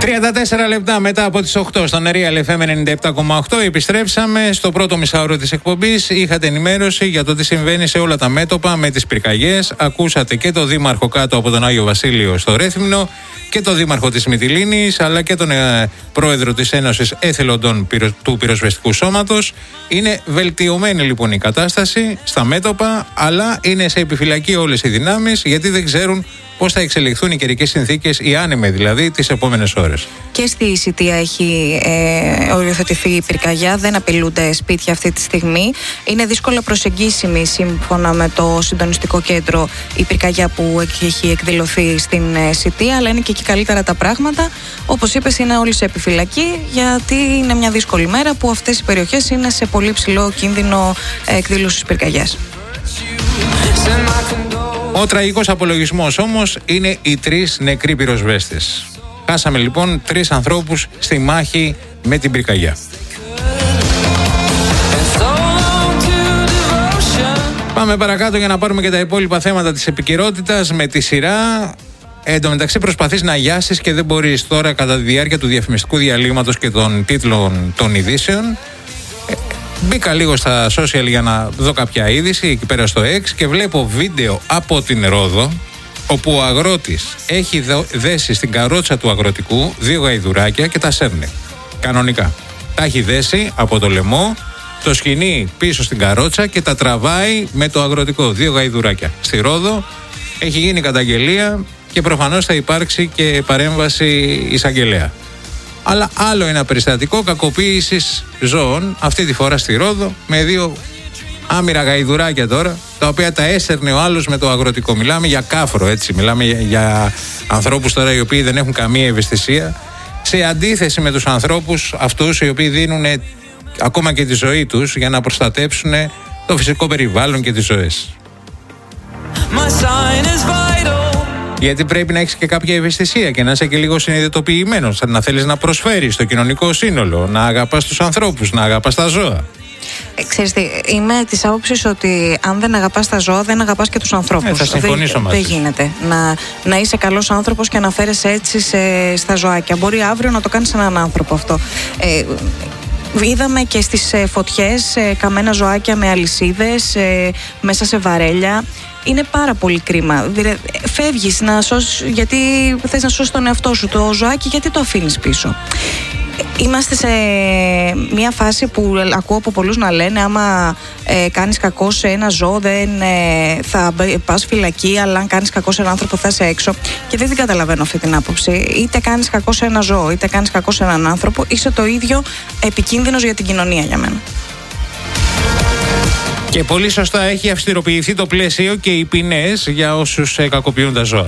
34 λεπτά μετά από τις 8 στον Real FM 97,8 επιστρέψαμε στο πρώτο μισάωρο της εκπομπής. Είχατε ενημέρωση για το τι συμβαίνει σε όλα τα μέτωπα με τις πυρκαγιές. Ακούσατε και το δήμαρχο κάτω από τον Άγιο Βασίλειο στο Ρέθυμνο και το δήμαρχο της Μυτιλήνης, αλλά και τον πρόεδρο της Ένωσης Εθελοντών του Πυροσβεστικού Σώματος. Είναι βελτιωμένη λοιπόν η κατάσταση στα μέτωπα, αλλά είναι σε επιφυλακή όλες οι δυνάμεις, γιατί δεν ξέρουν πώς θα εξελιχθούν οι καιρικές συνθήκες, οι άνεμοι δηλαδή, τις επόμενες ώρες. Και στη Σιτία έχει οριοθετηθεί η πυρκαγιά, δεν απειλούνται σπίτια αυτή τη στιγμή. Είναι δύσκολα προσεγγίσιμη, σύμφωνα με το συντονιστικό κέντρο, η πυρκαγιά που έχει εκδηλωθεί στην Σιτία, αλλά είναι και εκεί καλύτερα τα πράγματα. Όπως είπες, είναι όλοι σε επιφυλακή, γιατί είναι μια δύσκολη μέρα που αυτές οι περιοχές είναι σε πολύ ψηλό κίνδυνο εκδήλωσης πυρκαγιάς. Ο τραγικός απολογισμός όμως είναι οι 3 νεκροί πυροσβέστες. Χάσαμε λοιπόν 3 ανθρώπους στη μάχη με την πυρκαγιά. Πάμε παρακάτω για να πάρουμε και τα υπόλοιπα θέματα της επικαιρότητας με τη σειρά. Εν τω μεταξύ προσπαθείς να γιάσεις και δεν μπορείς τώρα κατά τη διάρκεια του διαφημιστικού διαλύματος και των τίτλων των ειδήσεων. Μπήκα λίγο στα social για να δω κάποια είδηση εκεί πέρα στο X και βλέπω βίντεο από την Ρόδο, όπου ο αγρότης έχει δέσει στην καρότσα του αγροτικού 2 γαϊδουράκια και τα σέρνει κανονικά. Τα έχει δέσει από το λαιμό, το σκηνή πίσω στην καρότσα και τα τραβάει με το αγροτικό. 2 γαϊδουράκια στη Ρόδο. Έχει γίνει καταγγελία και προφανώς θα υπάρξει και παρέμβαση εισαγγελέα. Αλλά άλλο ένα περιστατικό κακοποίησης ζώων, αυτή τη φορά στη Ρόδο, με 2 άμυρα γαϊδουράκια τώρα, τα οποία τα έσερνε ο άλλος με το αγροτικό. Μιλάμε για κάφρο, έτσι. Μιλάμε για ανθρώπους τώρα οι οποίοι δεν έχουν καμία ευαισθησία, σε αντίθεση με τους ανθρώπους αυτούς οι οποίοι δίνουν ακόμα και τη ζωή τους για να προστατέψουν το φυσικό περιβάλλον και τις ζωές. Γιατί πρέπει να έχεις και κάποια ευαισθησία και να είσαι και λίγο συνειδητοποιημένος, να θέλεις να προσφέρεις στο κοινωνικό σύνολο, να αγαπάς τους ανθρώπους, να αγαπάς τα ζώα. Ξέρεις τι, είμαι της άποψης ότι αν δεν αγαπάς τα ζώα, δεν αγαπάς και τους ανθρώπους. Θα συμφωνήσω μαζί. Δεν γίνεται να είσαι καλός άνθρωπος και να φέρεσαι έτσι στα ζωάκια. Μπορεί αύριο να το κάνεις έναν άνθρωπο αυτό. Είδαμε και στις φωτιές καμένα ζωάκια με αλυσίδες μέσα σε βαρέλια. Είναι πάρα πολύ κρίμα. Φεύγεις να σώσεις, γιατί θες να σώσεις τον εαυτό σου. Το ζωάκι, γιατί το αφήνεις πίσω. Είμαστε σε μια φάση που ακούω από πολλούς να λένε, άμα κάνεις κακό σε ένα ζώο δεν θα πας φυλακή, αλλά αν κάνεις κακό σε έναν άνθρωπο θα είσαι έξω. Και δεν την καταλαβαίνω αυτή την άποψη. Είτε κάνεις κακό σε ένα ζώο, είτε κάνεις κακό σε έναν άνθρωπο, είσαι το ίδιο επικίνδυνος για την κοινωνία για μένα. Και πολύ σωστά έχει αυστηροποιηθεί το πλαίσιο και οι ποινές για όσους κακοποιούν τα ζώα.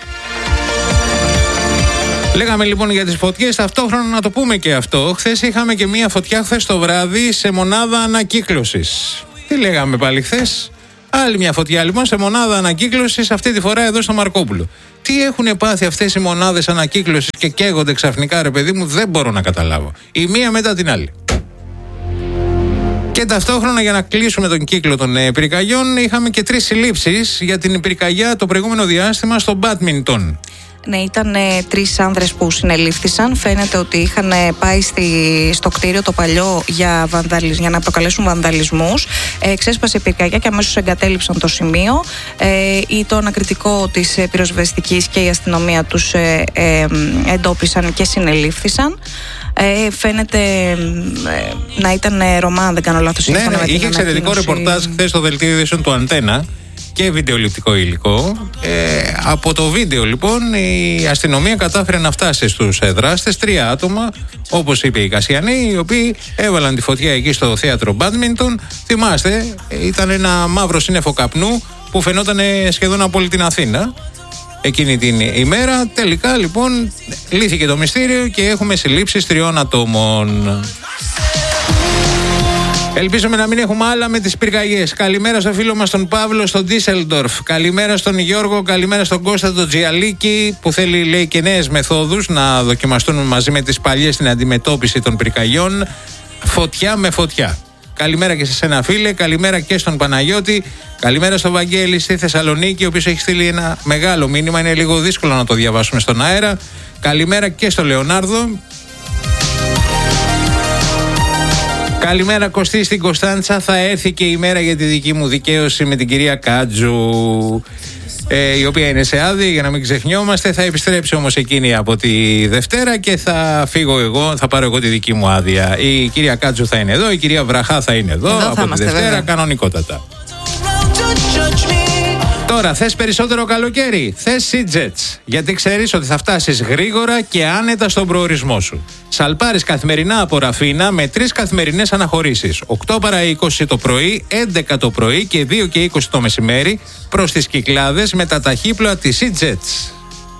Λέγαμε λοιπόν για τις φωτιές, ταυτόχρονα να το πούμε και αυτό. Χθες είχαμε και μία φωτιά χθες το βράδυ σε μονάδα ανακύκλωσης. Τι λέγαμε πάλι χθες? Άλλη μια φωτιά λοιπόν σε μονάδα ανακύκλωσης, αυτή τη φορά εδώ στο Μαρκόπουλο. Τι έχουν πάθει αυτές οι μονάδες ανακύκλωσης και καίγονται ξαφνικά, ρε παιδί μου, δεν μπορώ να καταλάβω. Η μία μετά την άλλη. Και ταυτόχρονα, για να κλείσουμε τον κύκλο των πυρκαγιών, είχαμε και 3 συλλήψεις για την πυρκαγιά το προηγούμενο διάστημα στο μπάντμιντον. Ναι, ήταν 3 άνδρες που συνελήφθησαν. Φαίνεται ότι είχαν πάει στο κτίριο το παλιό για να προκαλέσουν βανδαλισμούς. Ξέσπασε η πυρκαγιά και αμέσως εγκατέλειψαν το σημείο. Το ανακριτικό της πυροσβεστικής και η αστυνομία τους εντόπισαν και συνελήφθησαν. Φαίνεται να ήταν Ρωμά, αν δεν κάνω λάθος. Ναι, είχε εξαιρετικό ρεπορτάζ χθες στο δελτίο ειδήσεων του Αντένα και βιντεοληπτικό υλικό. Από το βίντεο λοιπόν η αστυνομία κατάφερε να φτάσει στους δράστες, 3 άτομα, όπως είπε η Κασιανή, οι οποίοι έβαλαν τη φωτιά εκεί στο θέατρο μπάντμιντον. Θυμάστε, ήταν ένα μαύρο σύννεφο καπνού που φαινόταν σχεδόν από όλη την Αθήνα εκείνη την ημέρα. Τελικά λοιπόν λύθηκε το μυστήριο και έχουμε συλλήψεις 3 ατόμων. Ελπίζουμε να μην έχουμε άλλα με τις πυρκαγιές. Καλημέρα στο φίλο μας τον Παύλο στο Ντίσελντορφ. Καλημέρα στον Γιώργο, καλημέρα στον Κώστα τον Τζιαλίκη, που θέλει, λέει, και νέες μεθόδους να δοκιμαστούν μαζί με τις παλιές στην αντιμετώπιση των πυρκαγιών. Φωτιά με φωτιά. Καλημέρα και σε σένα, φίλε. Καλημέρα και στον Παναγιώτη. Καλημέρα στον Βαγγέλη στη Θεσσαλονίκη, ο οποίος έχει στείλει ένα μεγάλο μήνυμα. Είναι λίγο δύσκολο να το διαβάσουμε στον αέρα. Καλημέρα και στο Λεωνάρδο. Καλημέρα Κωστή στην Κωνσταντσα. Θα έρθει και η μέρα για τη δική μου δικαίωση με την κυρία Κάτζου, η οποία είναι σε άδεια, για να μην ξεχνιόμαστε. Θα επιστρέψει όμως εκείνη από τη Δευτέρα και θα φύγω εγώ, θα πάρω εγώ τη δική μου άδεια. Η κυρία Κάτζου θα είναι εδώ, η κυρία Βραχά θα είναι εδώ από τη Δευτέρα, βέβαια. Κανονικότατα. Τώρα, θες περισσότερο καλοκαίρι? Θες Sea-Jets, γιατί ξέρεις ότι θα φτάσεις γρήγορα και άνετα στον προορισμό σου. Σαλπάρεις καθημερινά από Ραφίνα με 3 καθημερινές αναχωρήσεις. 8 παρά 20 το πρωί, 11 το πρωί και 2 και 20 το μεσημέρι προς τις Κυκλάδες με τα ταχύπλοα της Sea-Jets.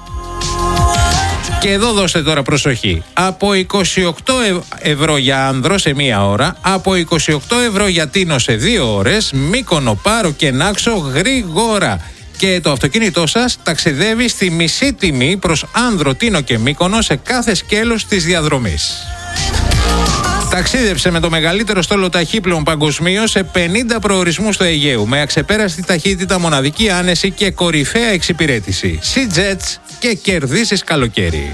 Και εδώ δώστε τώρα προσοχή. Από 28 ευρώ για άνδρο σε 1 ώρα, από 28 ευρώ για Τίνο σε 2 ώρες, Μύκονο, Πάρο και Νάξο γρήγορα. Και το αυτοκίνητό σας ταξιδεύει στη μισή τιμή προς Άνδρο, Τίνο και Μύκονο σε κάθε σκέλος της διαδρομής. Ταξίδεψε με το μεγαλύτερο στόλο ταχύπλων παγκοσμίως σε 50 προορισμούς του Αιγαίου με αξεπέραστη ταχύτητα, μοναδική άνεση και κορυφαία εξυπηρέτηση. Sea-Jets και κερδίσεις καλοκαίρι.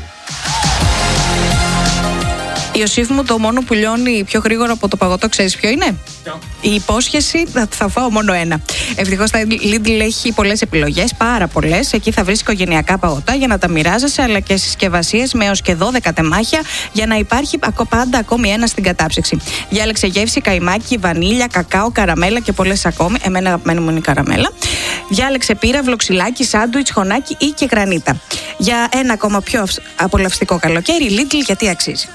Ιωσήφ μου, το μόνο που λιώνει πιο γρήγορα από το παγωτό, ξέρεις ποιο είναι? Η υπόσχεση θα φάω μόνο ένα. Ευτυχώς τα Lidl έχει πολλές επιλογές, πάρα πολλές. Εκεί θα βρεις οικογενειακά παγωτά για να τα μοιράζεσαι, αλλά και συσκευασίες με έως και 12 τεμάχια για να υπάρχει πάντα ακόμη ένα στην κατάψυξη. Διάλεξε γεύση καϊμάκι, βανίλια, κακάο, καραμέλα και πολλές ακόμη. Εμένα αγαπημένη μου είναι η καραμέλα. Διάλεξε πύραυλο, ξυλάκι, σάντουιτς, χωνάκι ή και γρανίτα. Για ένα ακόμα πιο απολαυστικό καλοκαίρι, Lidl, γιατί αξίζει.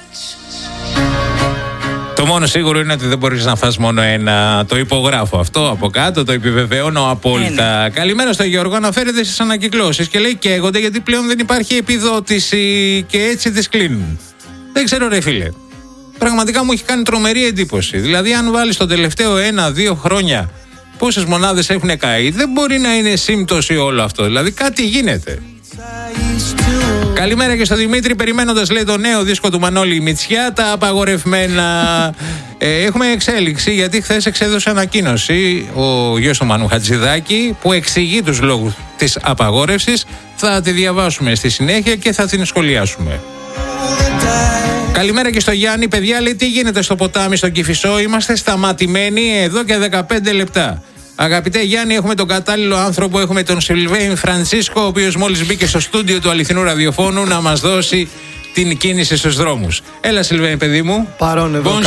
Το μόνο σίγουρο είναι ότι δεν μπορείς να φας μόνο ένα. Το υπογράφω αυτό από κάτω, το επιβεβαιώνω απόλυτα. Καλημέρα στο Γιώργο, αναφέρεται στις ανακυκλώσεις και λέει καίγονται γιατί πλέον δεν υπάρχει επιδότηση και έτσι τις κλείνουν. Δεν ξέρω ρε φίλε. Πραγματικά μου έχει κάνει τρομερή εντύπωση. Δηλαδή αν βάλεις το τελευταίο 1-2 χρόνια πόσες μονάδες έχουν καεί, δεν μπορεί να είναι σύμπτωση όλο αυτό. Δηλαδή κάτι γίνεται. Καλημέρα και στο Δημήτρη, περιμένοντας λέει το νέο δίσκο του Μανώλη Μητσιά, τα απαγορευμένα. Έχουμε εξέλιξη γιατί χθες εξέδωσε ανακοίνωση ο γιος του Μανού Χατζηδάκη που εξηγεί τους λόγους της απαγόρευσης. Θα τη διαβάσουμε στη συνέχεια και θα την σχολιάσουμε. Καλημέρα και στο Γιάννη, παιδιά, λέει τι γίνεται στο ποτάμι στον Κηφισό, είμαστε σταματημένοι εδώ και 15 λεπτά. Αγαπητέ Γιάννη, έχουμε τον κατάλληλο άνθρωπο, έχουμε τον Σιλβέιν Φρανσίσκο, ο οποίος μόλις μπήκε στο στούντιο του αληθινού ραδιοφώνου να μας δώσει την κίνηση στους δρόμους. Έλα Σιλβέιν, παιδί μου. Παρόν εδώ,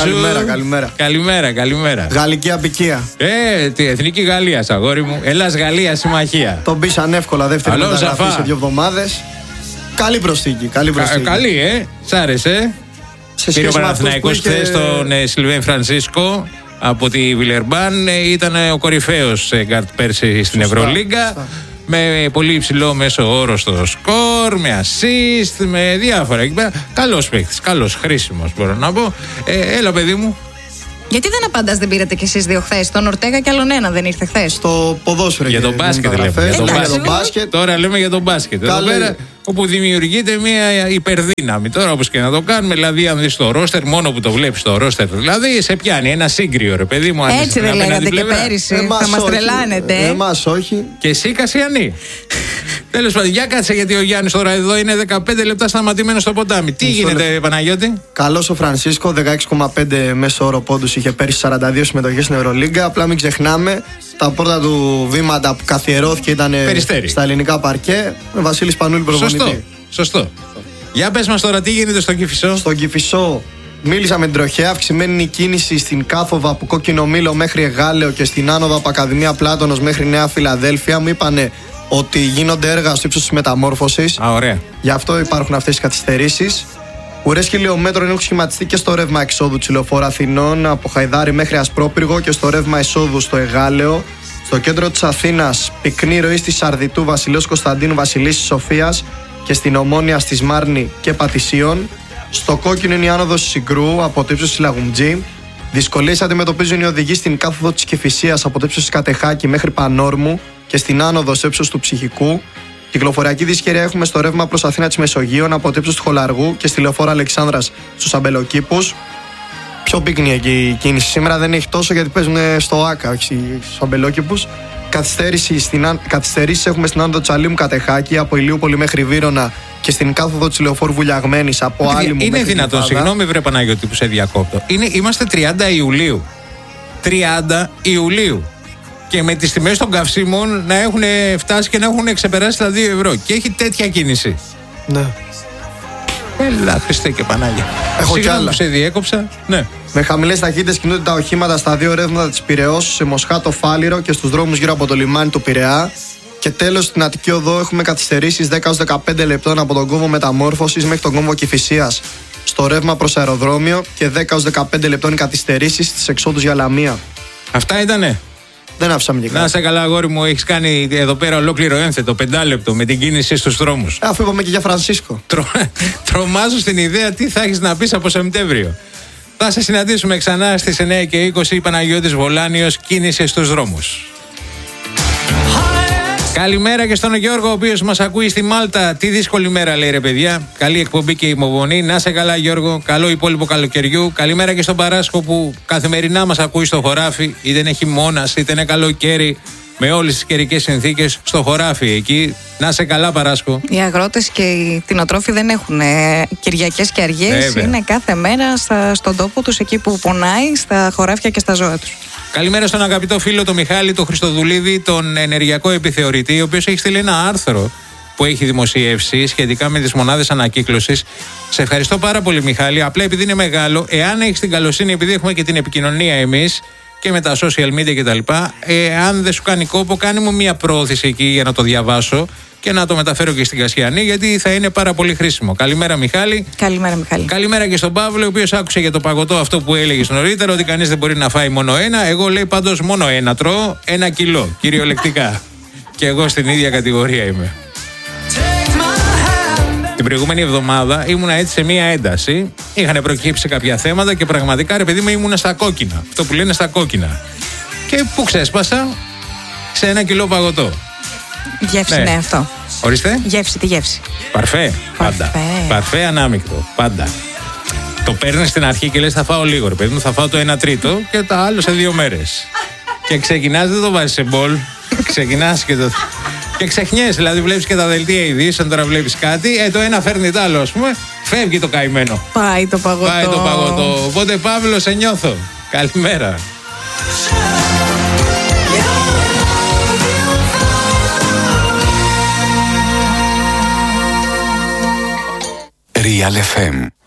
καλημέρα. Γαλλική απικία. Τη Εθνική Γαλλία, αγόρι μου. Ελλάς Γαλλία συμμαχία. Τον πείσαν εύκολα, δεύτερη μεταγραφή σε 2 εβδομάδες. Καλή προσθήκη. Καλή, σ' άρεσε. Πήρε ο Παναθηναϊκός χθες τον Σιλβέιν Φρανσίσκο από τη Βιλερμπάν, ήταν ο κορυφαίος γκάρτ πέρσι στην Ευρωλίγκα, με πολύ υψηλό μέσο όρο στο σκορ, με assist, με διάφορα εκεί πέρα. Καλός παίκτης, καλός, χρήσιμος μπορώ να πω. Έλα παιδί μου. Γιατί δεν απαντάς, δεν πήρατε κι εσείς 2 χθες? Τον Ορτέγα κι άλλον ένα δεν ήρθε χθες. Στο ποδόσφαιρο. Για τον μπάσκετ λέμε. Τώρα λέμε για τον μπάσκετ. Εδώ πέρα όπου δημιουργείται μια υπερδύναμη. Τώρα όπως και να το κάνουμε, δηλαδή αν δεις το ρόστερ, μόνο που το βλέπεις το ρόστερ, δηλαδή σε πιάνει ένα σύγκριο ρε παιδί μου. Έτσι δεν λέγατε και πέρυσι? Θα μας τρελάνετε. Εμάς όχι. Και εσύ Κασιανή. Τέλος πάντων, για κάτσε γιατί ο Γιάννης τώρα εδώ είναι 15 λεπτά σταματημένος στο ποτάμι. Τι γίνεται Παναγιώτη? Καλός ο Φρανσίσκο, 16,5 μέσο όρο πόντους είχε πέρυσι, 42 συμμετοχές στην Ευρωλίγκα. Απλά μην ξεχνάμε τα πρώτα του βήματα που καθιερώθηκε ήταν στα ελληνικά παρκέ με Βασίλη Σπανούλη προπονητή. Σωστό. Για πες μας τώρα τι γίνεται στον Κηφισό. Στον Κηφισό μίλησα με την τροχέα, αυξημένη είναι η κίνηση στην κάθοδο από Κόκκινο Μήλο μέχρι Εγάλεο και στην άνοδο από Ακαδημία Πλάτωνος μέχρι Νέα Φιλαδέλφια. Μου είπανε ότι γίνονται έργα στο ύψος της μεταμόρφωσης. Ωραία. Γι' αυτό υπάρχουν αυτές οι καθυστερήσεις. Ουρές χιλιόμετρων έχουν σχηματιστεί και στο ρεύμα εξόδου της Λεωφόρου Αθηνών από Χαϊδάρι μέχρι Ασπρόπυργο και στο ρεύμα εισόδου στο Εγάλεο. Στο κέντρο της Αθήνας, πυκνή ροή στη Σαρδιτού, Βασιλέως Κωνσταντίνου, Βασιλής Σοφίας και στην Ομόνια στη Σμάρνη και Πατησίων. Στο κόκκινο είναι η άνοδος Συγκρού από το ύψος της Λαγουμτζή. Δυσκολίες αντιμετωπίζουν οι οδηγοί στην κάθοδο της Κηφισίας από το ύψος της Κατεχάκη μέχρι Πανόρμου και στην άνοδο στο ύψος του Ψυχικού. Κυκλοφοριακή δυσχερία έχουμε στο ρεύμα προς Αθήνα της Μεσογείων από το ύψος του Χολαργού και στη Λεωφόρο Αλεξάνδρας στους Αμπελοκήπους. Πιο πυκνή εκεί η κίνηση. Σήμερα δεν έχει τόσο γιατί παίζουν στο ΆΚΑ, όχι στους Αμπελόκηπους. Καθυστερήσεις έχουμε στην άνοδο Τσαλίμου Κατεχάκη, από Ηλιούπολη μέχρι Βύρωνα, και στην κάθοδο της Λεωφόρου Βουλιαγμένης από Άλυμο μέχρι Είναι δυνατόν, Κηφάδα. συγγνώμη βρε Παναγιώτη που σε διακόπτω. Είμαστε 30 Ιουλίου. 30 Ιουλίου. Και με τις τιμές των καυσίμων να έχουν φτάσει και να έχουν ξεπεράσει τα 2 ευρώ. Και έχει τέτοια κίνηση. Ναι. Έλα, Χριστέ και Πανάγια. Έχω κι Συγγνώμη άλλα. που σε διέκοψα. Ναι. Με χαμηλές ταχύτητες κινούνται τα οχήματα στα 2 ρεύματα της Πειραιώς, σε Μοσχάτο Φάληρο και στους δρόμους γύρω από το λιμάνι του Πειραιά. Και τέλος, στην Αττική Οδό έχουμε καθυστερήσεις 10-15 λεπτών από τον κόμβο Μεταμόρφωσης μέχρι τον κόμβο Κηφισίας στο ρεύμα προς αεροδρόμιο, και 10-15 λεπτών οι καθυστερήσεις στις εξόδους για Λαμία. Αυτά ήτανε. Δεν άφησαμε και Να κάτι. σε καλά, αγόρι μου, έχεις κάνει εδώ πέρα ολόκληρο ένθετο 5 λεπτό με την κίνηση στους δρόμους. Αφού είπαμε και για Φρανσίσκο. Τρομάζω στην ιδέα τι θα έχεις να πεις από Σεπτέμβριο. Θα σε συναντήσουμε ξανά στις 9:20. Παναγιώτης Βολάνιος, κίνηση στους δρόμους. Καλημέρα και στον Γιώργο, ο οποίος μας ακούει στη Μάλτα. Τι δύσκολη μέρα, λέει, ρε παιδιά. Καλή εκπομπή και υπομονή. Να σε καλά, Γιώργο. Καλό υπόλοιπο καλοκαιριού. Καλημέρα και στον Παράσκο που καθημερινά μας ακούει στο χωράφι. Είτε είναι χειμώνας, είτε είναι καλοκαίρι. Με όλες τις καιρικές συνθήκες στο χωράφι εκεί. Να σε καλά, Παράσκο. Οι αγρότες και οι κτηνοτρόφοι δεν έχουν Κυριακές και Αργίες. Βέβαια. Είναι κάθε μέρα στον τόπο τους, εκεί που πονάει, στα χωράφια και στα ζώα τους. Καλημέρα στον αγαπητό φίλο τον Μιχάλη, τον Χριστοδουλίδη, τον ενεργειακό επιθεωρητή, ο οποίος έχει στείλει ένα άρθρο που έχει δημοσιεύσει σχετικά με τις μονάδες ανακύκλωσης. Σε ευχαριστώ πάρα πολύ, Μιχάλη. Απλά επειδή είναι μεγάλο, εάν έχεις την καλοσύνη, επειδή έχουμε και την επικοινωνία εμείς και με τα social media κτλ., αν δεν σου κάνει κόπο, κάνε μου μία πρόωθηση εκεί για να το διαβάσω και να το μεταφέρω και στην Κασιανή, γιατί θα είναι πάρα πολύ χρήσιμο. Καλημέρα, Μιχάλη. Καλημέρα, Μιχάλη. Καλημέρα και στον Παύλο, ο οποίος άκουσε για το παγωτό αυτό που έλεγες νωρίτερα, ότι κανείς δεν μπορεί να φάει μόνο ένα. Εγώ, λέει, πάντως μόνο ένα τρώω, 1 κιλό, κυριολεκτικά. Και εγώ στην ίδια κατηγορία είμαι. Την προηγούμενη εβδομάδα ήμουνα έτσι σε μία ένταση. Είχαν προκύψει κάποια θέματα και πραγματικά, ρε παιδί μου, ήμουνα στα κόκκινα. Αυτό που λένε στα κόκκινα. Και πού ξέσπασα? Σε 1 κιλό παγωτό. Γεύση, Ναι. ναι, αυτό. Ορίστε. Γεύση, τι γεύση. Παρφέ, πάντα. Παρφέ. Παρφέ ανάμεικτο, πάντα. Το παίρνεις στην αρχή και λες θα φάω λίγο, ρε παιδί μου, θα φάω το 1/3 και τα άλλο σε 2 μέρες. Και ξεκινάς, δεν το βάζεις σε μπολ. Ξεκινάς και το. Και ξεχνιέσαι, δηλαδή βλέπεις και τα δελτία ειδήσεων, τώρα βλέπεις κάτι, το ένα φέρνει το άλλο, ας πούμε, φεύγει το καημένο. Πάει το παγωτό. Πάει το παγωτό. Οπότε, Παύλο, σε νιώθω. Καλημέρα. Real FM